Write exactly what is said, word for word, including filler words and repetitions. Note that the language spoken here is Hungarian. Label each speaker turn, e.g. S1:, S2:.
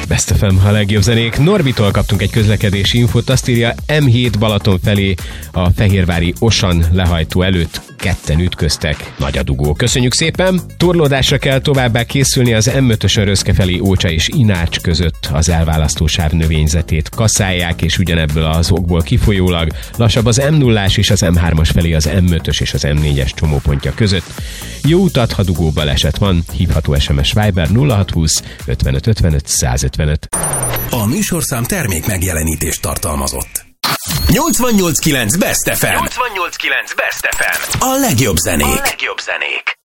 S1: Best ef em, a legjobb zenék. Norbitól kaptunk egy közlekedési infót, azt írja, em hét Balaton felé a fehérvári Osan lehajtó előtt ketten ütköztek. Nagy a dugó. Köszönjük szépen! Torlódásra kell továbbá készülni az em ötösön Röszke felé Ócsa és Inács között. Az elválasztósáv növényzetét kaszálják, és ugyanebből az okból kifolyólag lassabb az em nullás és az em hármas felé az em ötös és az em négyes csomópontja között. Jó utat, ha dugó baleset van, hívható es em es Viber nulla hat húsz ötvenöt ötvenöt százötvenöt.
S2: A műsorszám termék megjelenítést tartalmazott. nyolcvannyolc kilenc Best ef em.
S3: nyolcvannyolc kilenc Best ef em.
S2: A legjobb zenék.
S3: A legjobb zenék.